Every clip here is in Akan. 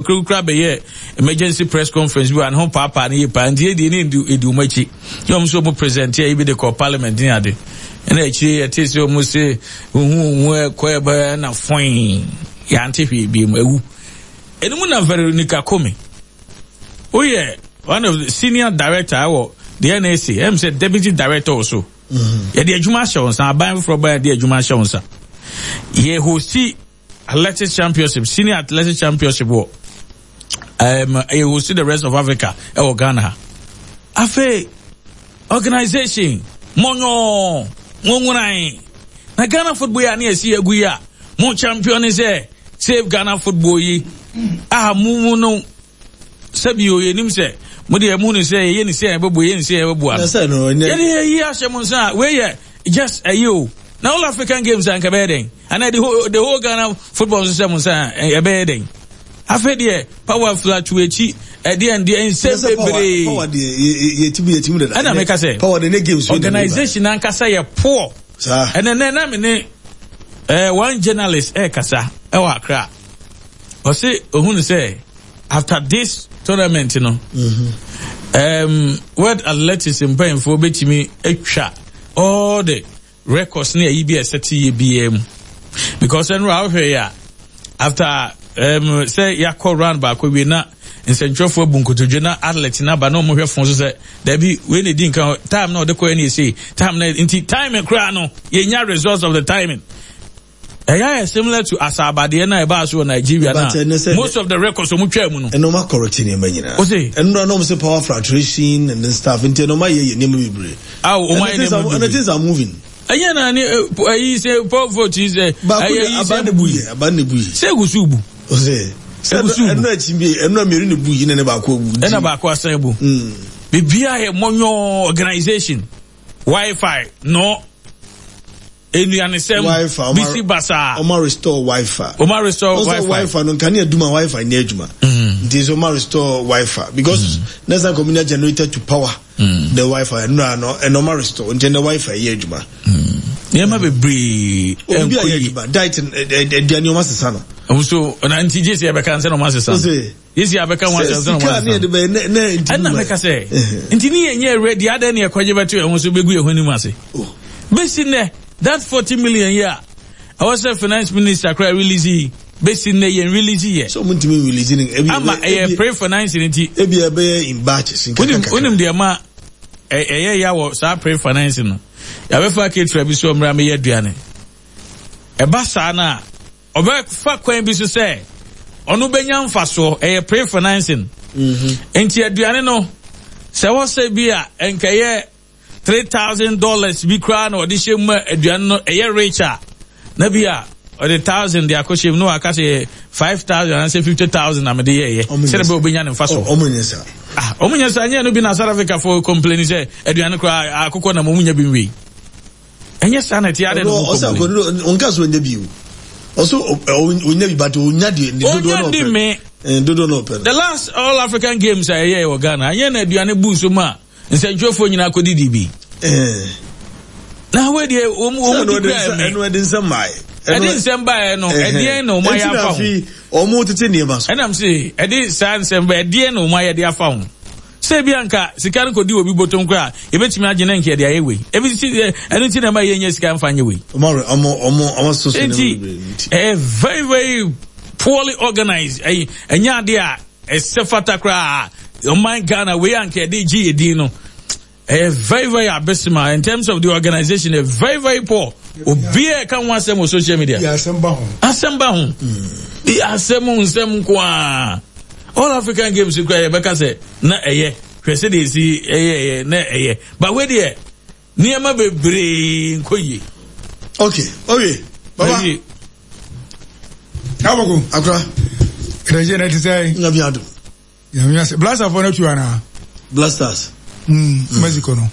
kura be emergency press conference bi an ho papa ne pa ndie die ne edu machi yom so mo present here bi the parliament ni ade na echi etisi o mo se hu ko ba na foin ya antifi bi mu ewu enimu na Veronica Komi one of the senior director or the NSC em said deputy director also ya the adwuma shawon sa ban for by the adwuma shawon sa ye hosti athletics championship senior athletics championship wo ye hosti the rest of Africa e Ghana afa organization monyo ngungurai na Ghana football ya na esi egu ya mo champion is save Ghana football yi mu no sabio ye nim se mo de mu no se ye ni se bebo ye ni se bebo am ye ashemu sa we ye just ayo na all African games and kabeden and the whole Ghana football system sa ebeden afede power fluctuate at the end the same power the ye timu da na make say power the games organization and kasa ye poor and then na me one journalist kasa e wa Accra o say ohun say after this tournament what athleticism paying for betimi etwa all the records near EBS at BM because then here after say yakọ round back we na in central for bunkotoje na athlete na ba no mo hwe fon so say there be we need time na odeko any say time na inti time kra no ye nya results of the timing similar to Asabade na eba so Nigeria na most of the records so mutwa mu no and no ma correct ni ma nyina and no say power fluctuation and stuff into no ma ye name bibre and the things are moving na ni say power vote is abane buyi say gusubu and no chimbi and no meri ne buyi ne ba ko bu na ba ko asan bu bibia he monyo organization Wi-Fi no Wi-Fi bisi basa Omar restore Wi-Fi no can you do my Wi-Fi near Juma this Omar restore Wi-Fi because there's a community generated to power the Wi-Fi no and Omar restore and the Wi-Fi near Juma never be breed diet and the master sana so na ntije se abeka nse no master sana yesi abeka wan se no master and na make say ntini yenye ready ada na ekwaje beto ehun so begu ehun ni mase besi ne that 40 million year I was a finance minister cry release based in the release so muntimi releasing pray financing it in batches unim de ma ya wo sa pray financing no ya be fa ke trabi so mra me yaduane e ba sa na oba fa kwan bi so say onu benya mfaso pray financing enti aduane no se wo say bia enkaye $3,000 bi kra na odi shem aduan no richer na bia odi 1,000 dia ko shem no aka say 5,000 and say 50,000 na me de ye say be obenya ne mfaso omunyesa anya no bi na South Africa for complain say aduan kra akoko na momunya bi nwi enya sanity ade no onka so nya bi also onya bi but onya de dodo no the last all African games aye o Ghana anya na aduan bu so ma nsenjofo nyina akodi bi na we de eno de nsɛmbae ɛde nsɛmbae no ɛde no ma ya fa ho ɔmo tete niema so ɛnam se ɛde san nsɛmbae ɛde no ma ya de afa ho se bi anka sika no kodi obi botom kra ebetimi agye na nke de ayewe ebiti ɛno ti na ma yenya sika mfa nyewe ɔmo so so ne very very poorly organized enya de a esefata kra my Ghana we anke de GED no very very abysmal in terms of the organization very very poor obia kan wan sem on social media asemba ho asem kwa all African games you cry be ka say na hwese de si na but we there niema bebre nkoyi okay baba Abago akra reje na ti say ngabiado Blasters for next year Blasters Mexico no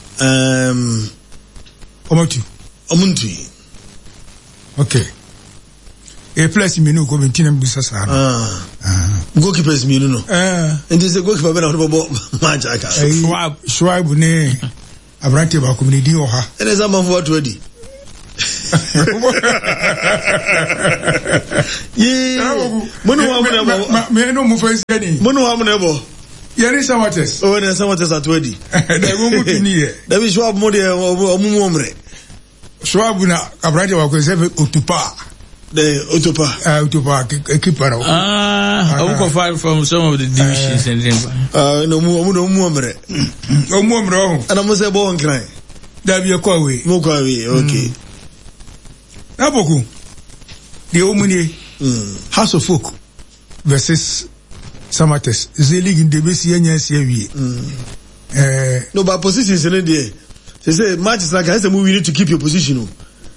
Omuntu okay a plus minu go maintain busa sa goalkeepers minu no and this goalkeeper be na football match aka Schwab ne abrante ba community o ha and is am for what ready Me no mu fancy any. Mono amnebo. Yeri Samates. Oh, na Samates atwedi. Da go mutu ni e. Da bi Schwab mo de omumu omre. Schwab na abrante wa ko se otupa. The Otupa keeper. I will find from some of the divisions and things. No more. And I must say, born crying. That be a Kwawe. Okay. Naboku. The Omuni House of Folk versus Samates. The league in the BCN. No, but positions in India. They say matches like I said, we need to keep your position.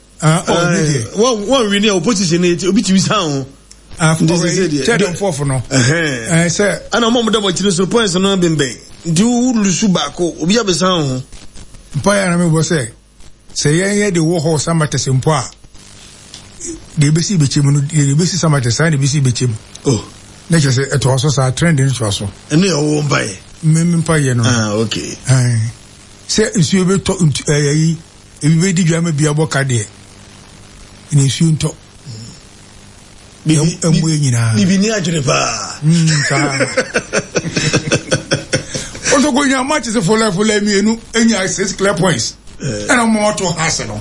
One we need opposition it obi timi sound this is third and fourth no say ana mo da botire so points no bembe ndi ulusu bako obi abesa ho boy na me bo say yen de wo ho Samates mpo a de besi bechem no de besi Samates and de besi bechem oh na je say eto so sa trend ni so so ene o mbaye me mpa no okay say nsu be to eyi be di dwa me bia boka de ni sunto emu enyina bibi ni ajure pa also go nya match se for life mienu enya 6 clear points and I'm more to Arsenal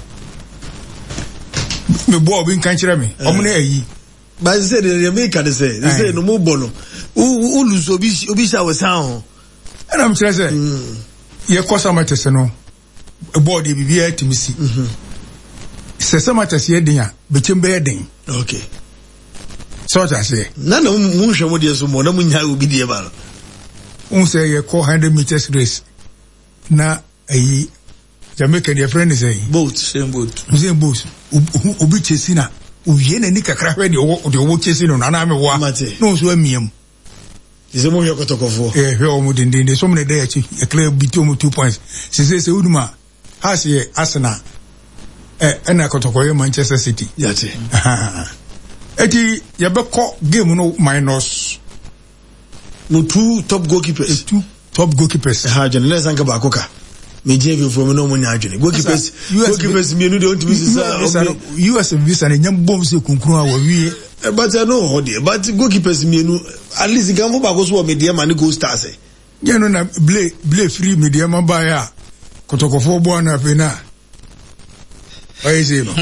me bo obi kan kire me omo na ayi but say the America they say no mo bono u lose obi sha we sound and I'm say ye ko Samates no board e bibia timisi se Samates ye den a bechem be den okay so that say na mu hwe mo de so mo na mu nya obi de ba say ye call 100 meters race na ayi Jamaica their friend is saying same boat obi chesi na uye na ni kakra hwe de wo chesi no na na me wa no so amiem is mo yokotokofo hwe o mo den so mo na dey achi e clear bit o mo 2 points se uduma has ye Arsenal ena kotokoye Manchester City yate eti ye be ko game no minus no two top goalkeepers ha jene let's anka ba koka me jeve from no mo nya adwene goalkeepers mienu de ontimi sisa US visa na nyam bom se kunkuru a wa wie but no hode but goalkeepers mienu at least gamfo ba ko so me de ma ne goal stars ye no na play free media ma ba ya kotokofo bo na fe na why is it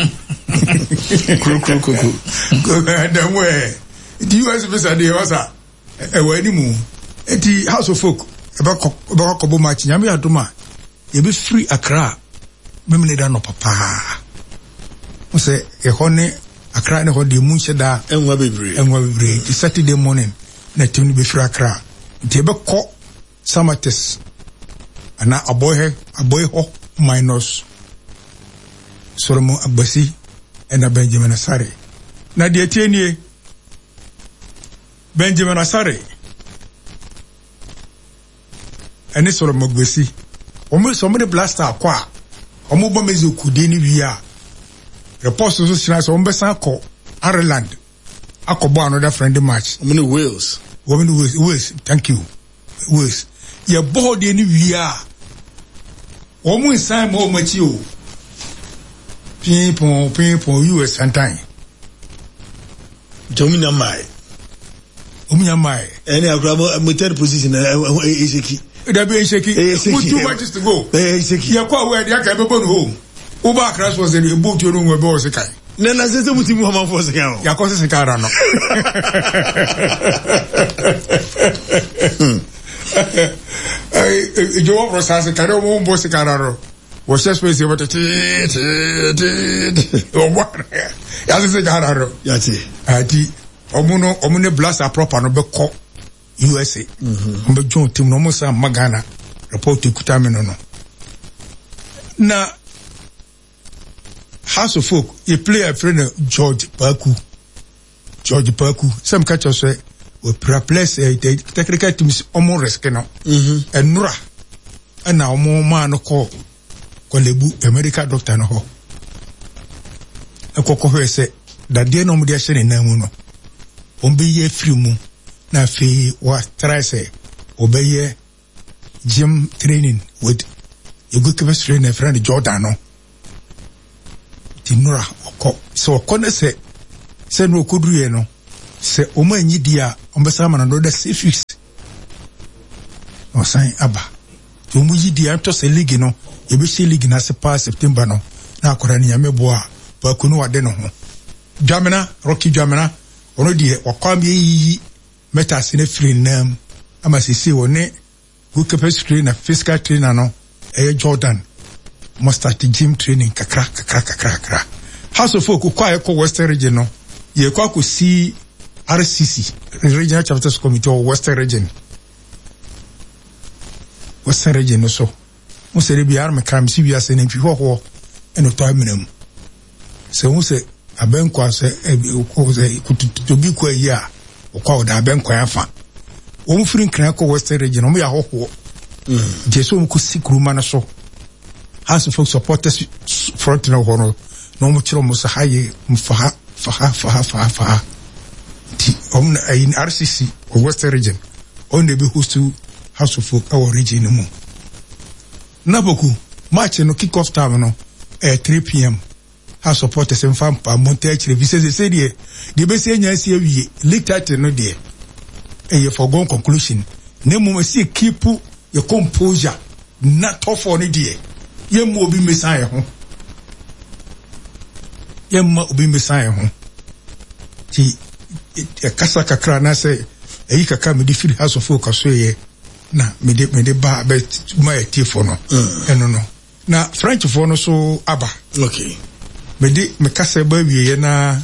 cool then where the US visa de wasa we ni mu eti House of Folk eba ko match nyame adoma ye be free Accra memle da no papa o say e hone Accra ne ho de mu nhyeda enwa bebre the Saturday morning na tim be free Accra de be ko Samates ana aboy ho minus Solomon Agbasi and Benjamin Asare na de tienie Benjamin Asare and Solomon Agbasi almost somebody blaster akwa omo bo mezi okude ni wi a reports so sina so ombe san ko Ireland akobo another friendly match many Wales thank you Wales ye board ni wi a omo insan mo machi o pin US sometime Domina mai any agrabo third position Ezeki there be Ezeki with 2 matches to go Ezeki ya kwa we dia ka be bonu home Uba Crash was in the boot you room we be was kai na se muti mu ama force kan ya ko se kan ra no jo process kan o mo se kan ra ro wo se space e bota o wa ya se kan ra ro ya ti ati omuno blaster proper no be ko USA mbe John team no mo sa magana report ekuta me no na House of Folk a player friend George Paku some catch us we place the technical teams omo risk no enura na omo man no ko lebu America doctor no ho ekoko ho se da de no mo de ahye na mu no ombe ye free mu na fe wa try say obeye gym training with a good chemistry friend Jordan no tinura oko so okone se no okoduru no se oma nyi dia ombesa ma no da 6 weeks osan aba to mu yi dia to se league no e be she league na se pa September no na akora ni yameboa ba kunu wade no ho Dwamena Rocky Dwamena ono die wakwam yi metas ne free nam ama sisi woni good capacity trainer physical trainer no Jordan must start the gym training kakra House of Folk kwa ko Western region no ye kwa ko see RCC regional chapters committee or Western region no so mo se re biar me kam si bia se ne fi ho eno to aminam se mo se abenkwa se ko se to bi kwa yi a kwa da abenkwa afa wo mo firi nkran ko Western region mo ya ho jesu mo ko sikruma na so House of Folk supporters front no hono no mo chiro mo se haye mfa fa ti in RCC or Western region on the be host to House of Folk our region mo naboku match no kick off time no 3 p.m. House supporters in Fampa Montage Vices say the best agency we leaked out no there a foregone conclusion name see keep your composure not tough on it there ye mo bi messiah ho ye ma obi messiah ho ti kasa kakra na say eyi kaka me di free House of Folk so ye na me de ba bet my tifo no eno no na French for no so aba okay me kasa ba wie na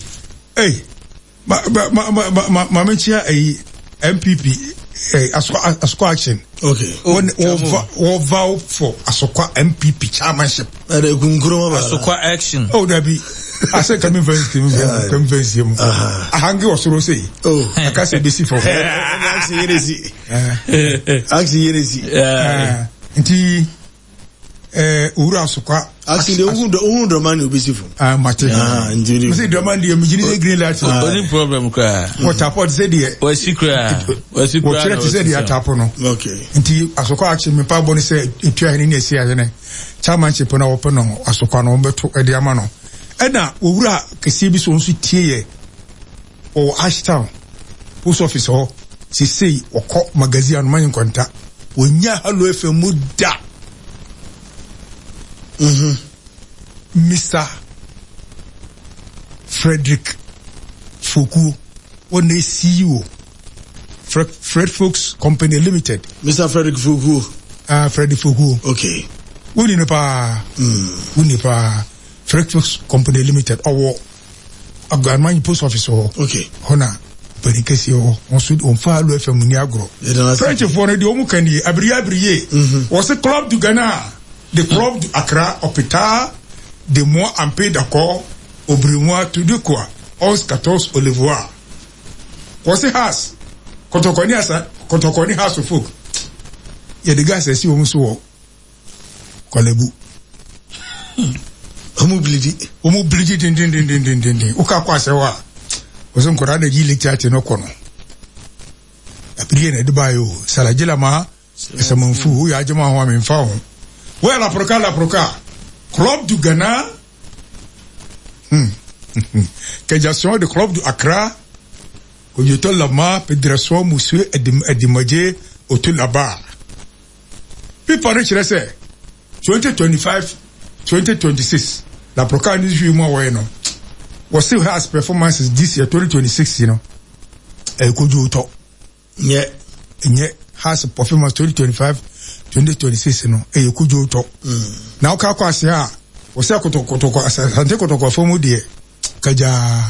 ma mentia MPP Asokwa action okay when vow for Asokwa MPP chairmanship Asokwa action that be I said convince him ahange osoro say I can say this for nti ura Asokwa actually the man obisifo mate njiri me say the man dey mjini green light any problem cry what support say there was secret what say there tap no okay nti Asokwa action me pa boni say etua ni esi ade ne chairmanship na wo no Asokwa no beto e de ama no ena owura kesi bi so nso tie ye o Ashtown post office ho si sei okọ magazine no man kwanta wonya Halo FM muda Mr. Frederick Foku on the CEO Fred Folks Company Limited. Mr. Frederick Foku. Frederick Foku. Okay. Uni ne pa Fred Folks Company Limited. Our Agman post office. Okay. Hona. Perikesi on sud on fa Halo FM ni agro. French for the omu kandi abriye. Was a club du Ghana. The club du Accra Opita de moi en paix d'accord Obrimois tout de quoi 11-14 Olivois. Was it has Kotokoni House of Folk. Ya de gars si omu so Kolebu. Omu blidi din. Uka kwa sewa. Ozo nkora na ji lecture no kono. Abriye na Dubai salajila ma esamanfu ya jama ho amemfa ho. Ouais, la proca. Club du Ghana. Quelle de club du Accra. Koyoto Lama, Pedreson, Moussou, Edimoje, autour là-bas. Puis pendant que je sais, 2025, 2026, la proca nous joue moi, ouais, non. We still has performances this year, 2026, you know. Koyoto. Yeah. Has a performance 2025. 2026 no kujo to na o ka kwase a o se kotoko asante kotoko fomu de kaja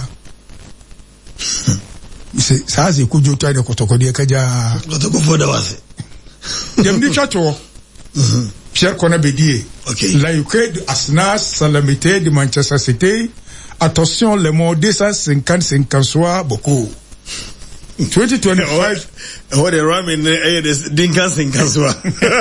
se sazi kujo to de kotoko de kaja kotoko foda wase dem ni chacho Pierre Kona Bedie okay la UK de Asnas Salamité de Manchester City attention le mot 250 soit beaucoup 2025 what the ramen dinkan sinkaswa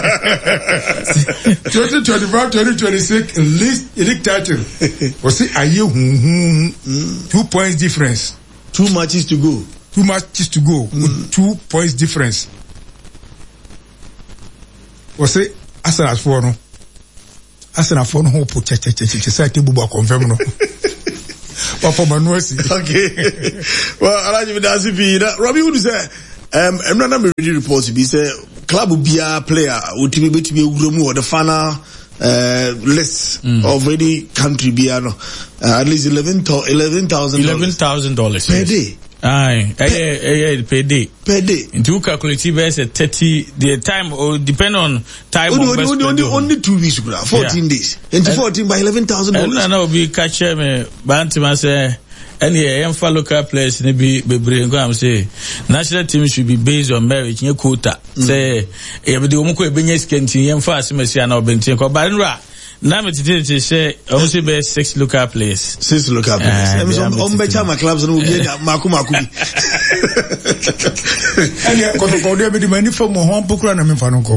2025-2026 league title was it a year 2 points difference 2 matches to go with 2 points difference was it Arsenal for no Arsenal for no hope che say Tibu confirm no. Papa Manuasi. Okay. Well, Alaji Vidasi Robbie would say I'm not reading reports be say club bia player would be uromu or the final list of any country bia no at least $11,000 per day. Aye, per day. Per day. And you calculate best at 30 the time or depend on time only 2 weeks 14 days. And 14 by $11,000. No be catch me Bantima say any for local players be bring say national team should be based on marriage in quota. Say e be the omuko ebenye skentin yem fa asemesi na obentin ko banra. Now me today say also be 6 local players. 6 local players. On be chama clubs no be maku. And ko dey be the money for mo hon pokura na me fa no ko.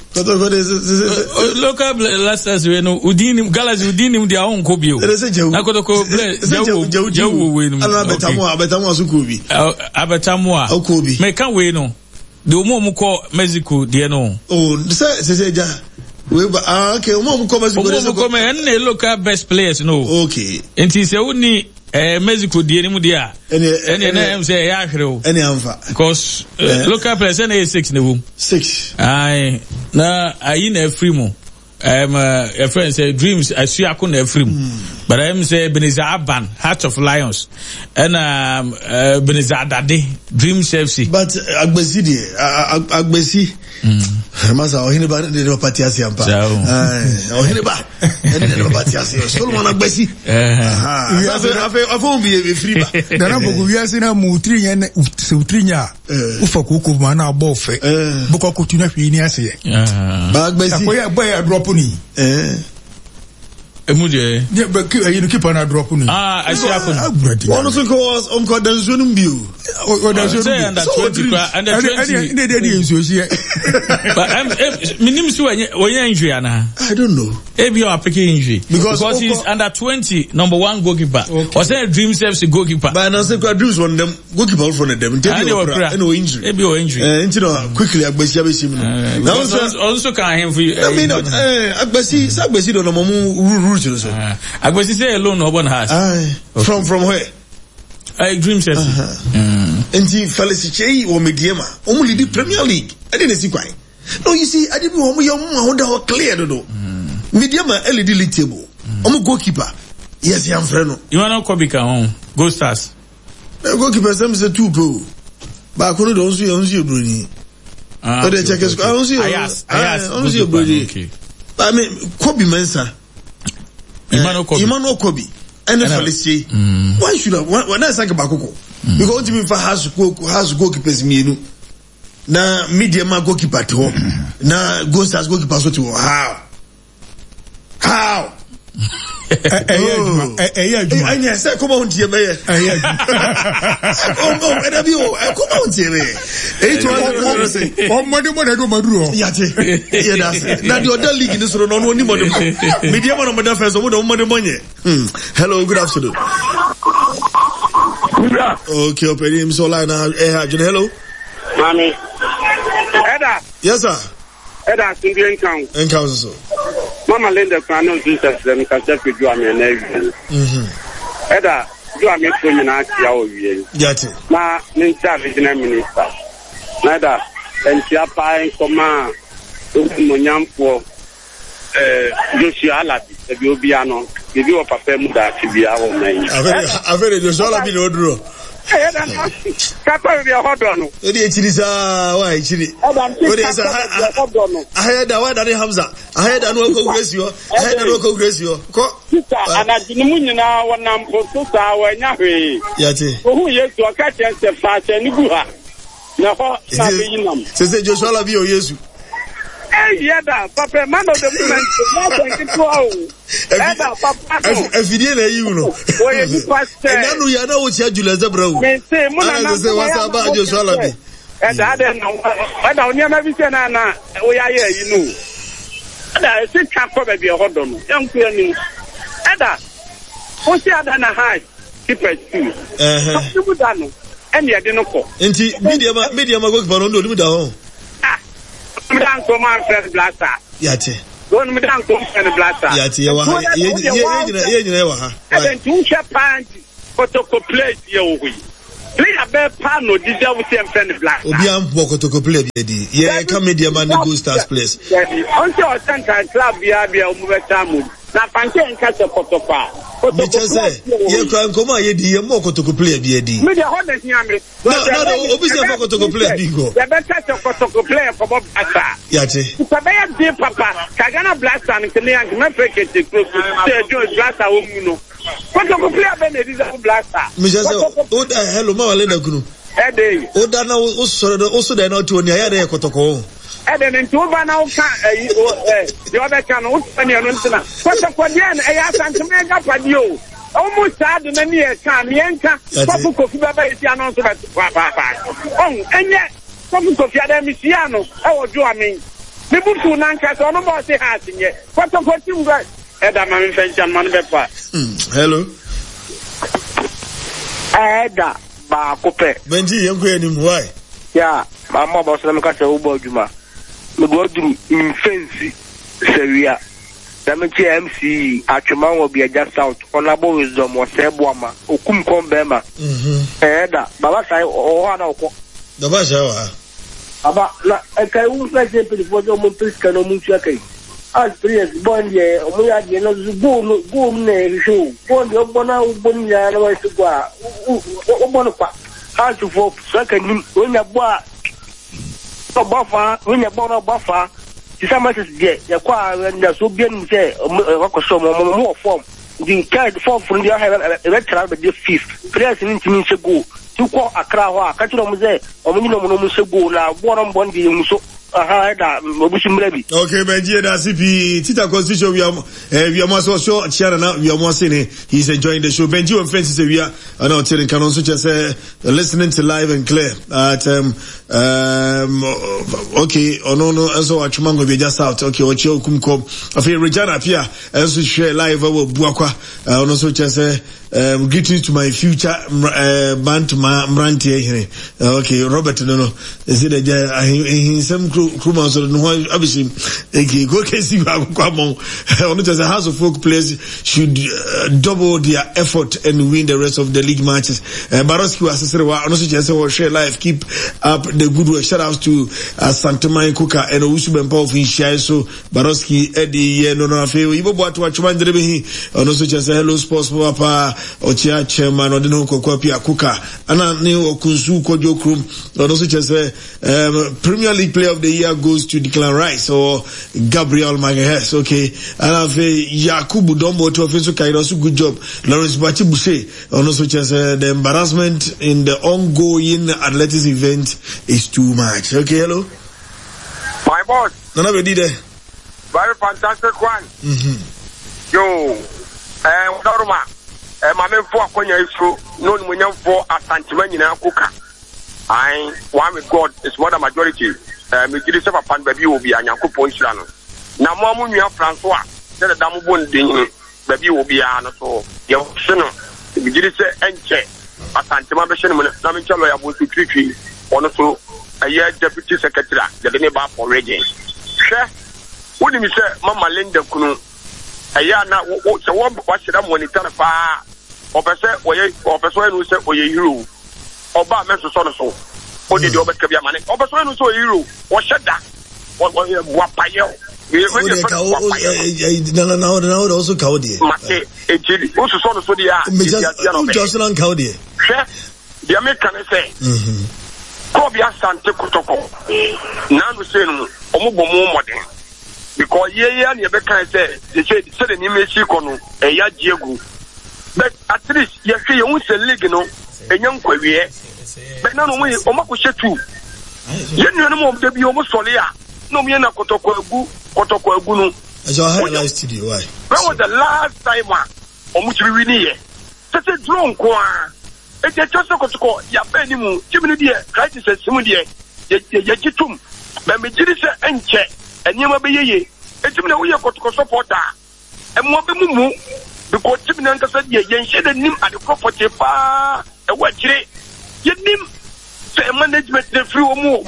Local last as we know Udini Galaxy Udini dia on ko bio. Na ko jawu we no. Abetamu asukubi. Abetamu a. Okobi. Me kan we no. De omo ko Mexico dia no. Oh, say ja. Okay, omo ko Mexico. Omo ko me en local best players no. Okay. Enti se uni Mexico dia ni mu dia. Ene na em say ya hwere. Ene amfa. Because local players na 6 na wo. 6. Aye. Na ayi na free mo. A friend say dreams I see akuna free. But I'm say Beniza Aban, Heart of Lions. And Beniza Dade, Dreams FC. But Agbesi Masa Ohineba de Patiasi Ampa. Ohineba de Patiasi. Solomon Agbesi. I won't be a free. Danabogu we are seeing a Mutrian Sutrinya Ufakuku Mana Bofe. Boko Kutuna Finiasi. Agbesi boy a drop on Emuje. Yeah, but you keep on a drop on. I see happen. One of the cause on Codanzunum View. Say under 20 under 20. But I'm Minims when you're injury, Anna. I don't know. Maybe you are picking injury. Because he's under 20, number 1 goalkeeper. Or say Dream Service goalkeeper. But I say Dreams on them, goalkeeper from them. No injury. Maybe your injury. Quickly, Agbesi. Also can't him for you. I mean, Agbesi don't know. Agbesi say alone no one has. From where? Dream Service. And the Felicity or Mediama only the Premier League. I didn't see why. No, you see, I didn't know how clear to do. Mediama LED league table. I'm a goalkeeper. Yes, I'm friend. You want to copy home? Go Stars. Goalkeeper some say 2 pro. But I don't see Bruni. But the checkers I don't see. I don't see Bruni. I mean, Kobe Mensa. Emmanuel Kobe. And Felicity. Why should I? When I say Bakoko, because to me for has goalkeepers me no. Na media man goalkeeper to na Ghost as goalkeeper so to how? I say come on here me. Come on here me. Money do maduro. Yate. Yeah, that's it. Now the other league in this room no money. Media man on first so money. Hello, good afternoon. Okay, open him so line now. Hello. Mommy. Eda. Yes, sir. Eda, Indian Town. Encounter, sir. Mama Linda Crano Jesus, them can just be doing an egg. Eda, do I make women at your year? Yet. Ma, Minister, Minister. Nada, and Chiapa and Command, Monyam for Joshua Alabi, the Biobiano, the view of a family that to be our man. I've heard it, Joshua Alabi, no draw. Kapa be a hot one. It is why chili. I had that one that Hamza. I had an local grace you. I had a local grace you. And I didn't know one number 2 hours. Yati. Who yes to a catch and the fast and Guha. No, say Joshua Labi or Yesu. Hey, yeah, Papa, man of the movement. If you didn't, you know. And then we are now with Julia Zebra. Say, what's about Joshua Labi? And I don't never be saying, Anna, we are here, you know. And I think can't probably a hot on. Young queer. And what's the other high? Keep it too. And you didn't call. And media, my work for on the down. I'm down to my first blaster. Yate. Don't me down and blaster. And two pants, play your way. Play a bad pan or deserve same friend black. Obiam Boko play the yeah, come media man go stars place. Until Santa Club, Yabia, Muvetamu. Na fanke nkasa kotopa. Mecha say, ye kwa nkoma ye di ye moko to play bi di. Me dey honest nyame. No, obi say moko to play bi go. Ya better to play for Bob Asa. Ya che. Papa dey papa, Kagana Blaster and Kenyan me fake it close. Say do Blaster o mu no. Koto play ben e dis Blaster. Mecha say, o da hello ma wale da kunu. E dey. O da na o so da na to ni ya dey kotoko. Then in Tuba now the other can open your antenna. What's up for the end? I asked Antamega Padio. Almost sad in any time, Yanka, Papu Kofi is the announcement. Oh, and yet, Papu Kofi Adamisiano, I will do. I mean, the Butu Nanka, so no more say hasn't yet. What's up for you, guys? Edda Manifestation Manbepa. Hello. Edda Bacope. Benji, you're going him. Why? Yeah, my mother was a Ubo Juma. We go to fancy Seria. Damage MC Achuman will be just out. Honorable wisdom was Sebuama, Okum Combema. Eda, Babasai or Hanako. The Bashawa. About a Kayu President for the Montuscan or Munchaki. As Prius Bondia, Omoya, Boom, show. For the Obona, Bonia, otherwise to go. Obonopa. How to vote second when you bought a buffer, when you bought a buffer, some much is get your car and the Subian say, more form. The carried form from the electoral with the fifth. Players in to go. To call a crowd, catch on there, or when you know, go now, one on one day, so. Okay, Benji, that's CP. Tita Constitution, we are also sure Chiana, we are more saying he's enjoying the show. Benji and Francis, we are now telling can also just listening to live and clear at okay, oh no, also Achumango, we just out. Okay, Ochio Kumkom. I feel Regina Pia, also share live over Buakwa, also just greetings to my future band to my Mranti. Okay, Robert, no, is it a some Kruma so no obviously go case you on as a House of Folk players should double their effort and win the rest of the league matches. Baroski was also just share live, keep up the good work. Shout out to Santamai Kuka and Usu Bempo of Inshai. So Baroski Eddie no Feo Ibo Boat watch one Drebi and also just hello sports papa or chair chairman or the no Kokopia Kuka and Neo Kunsu Kojo Krum and also just Premier League Player of the Year goes to Declan Rice or Gabriel Magalhaes. Okay, and I've Yakubu Dombo to offensive also good job. Lawrence Bachi Boucher and also just the embarrassment in the ongoing athletics event is too much. Okay, hello. My boss. None did there. Very fantastic one. Yo, Dorma, my men for Konya is true. No one for a sentiment in a cooker. I one with God is more than majority. Me gidi se papa baby obi anyankopon hira no na mo amunua Francois se da mo bon din baby obi a no so ye hwe no me gidi se enche asantema be hwe no na me chalo ya bo su twitwi ono so aye deputy secretary de ne ba for region hwe woni mi se mama Linda kunu aye na se wo hira monitor fa opese no se oye hero oba me so no o did your best mane obeso no so hero o sheda wapayo we no also kaudi mate ejili o so no so dia just on kaudi the American say ko bia sante kotoko na no say no omobomo modern because ye na be kan say say the name esi ko no eya jiegu but at least ye hwe ye hu league no enyan kwawie but no we o mako shetu ye nunu mo de bi o mo sole a no me na kotoko agu no so highlight studio why when was the last time o mo chiri wini ye say drone ko a e je choso kotoko ya be ni mu chimini de crisis simu de ye jitum be me jiri se enche eniema be yeye etimina wo ye kotoko supporter e mo be mumu because chimina nka se de ye nhye de nim ade property pa e wa chire ye nim say management the free omo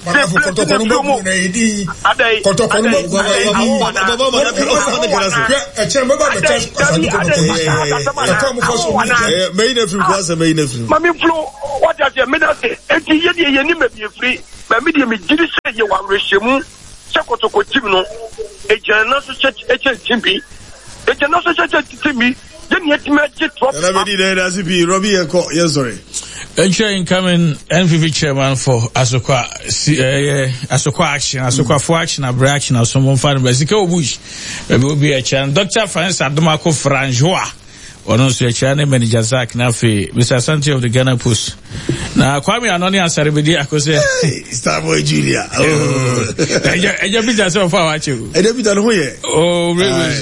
Mami flow what does your middle say enti ye dey ni me be free but me dey me gidi say ye wa rehemu sekotoko team no ejana so church team bi ejana so church team bi then yet me get drop na be dey as be Robbie Eko yes sorry incoming NVV chairman for Asokwa Asokwa for action abra action or someone fan Bezika Bush will be a chan Dr. Francis Adomako Franjoa or no such a manager Zach Nafi Mr. Santi of the Ghana Post now Kwame Anoni answer be there cause Starboy Julia I just be just for what you I don't be done here oh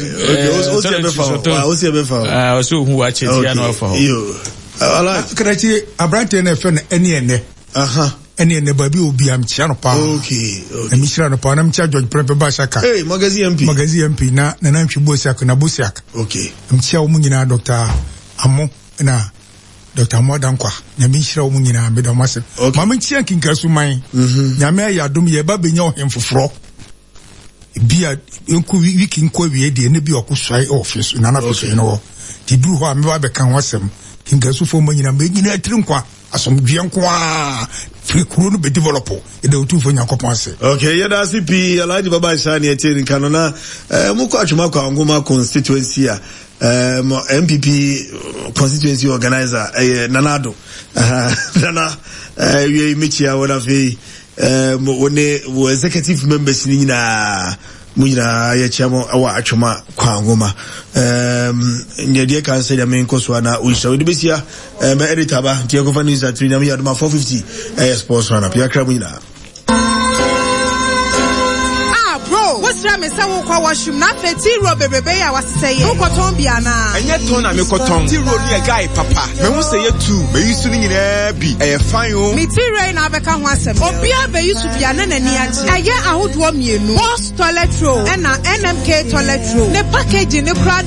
really so who watch it ya for you Karachi Abrante na fe ene ene baby obi am chia no pa okay na mi chia no pa na mi chia George Prempe ba shaka magazine MP na ntwi Bosiak na Bosiak okay mi chia wo nyina Dr. Amo na Dr. Modankwa na mi chia wo nyina me do mase ma mi chia kinkasu man nyame ya dom ye ba benya ohemfoforo bia enku wiki nko wie de ne bi okosai office na na office no ti duru ho am ba be kan wasem kingasu fo manyina menyina atrinkwa asomdwe nkwa free kuro no be develop e de otu fo nyakopon ase okay yeah that's CP Alhaji Baba Ishani etiri kanona muko atwuma kwa ngoma constituency a MPP constituency organizer Nanado nana we mechi a wona fe wone executive members ni nyina munyina ya chamo awa atwuma kwa ngoma nyedie kan say dem nkoso na uisa odibisia me editor ba tie ko fani za trinyam ya duma 450 sports run up ya kra munyina me say wo kwa washroom na feti ro bebebe ya wasese ye wo koton bia na enye ton na me koton ti ro ni guy papa me hu say ye tu be yusu ni nyina bi e fine o mi ti ro na beka ho asem obia be yusu bia na nani age eye ahodo mienu boss toilet roll na NMK toilet roll ne package ne kra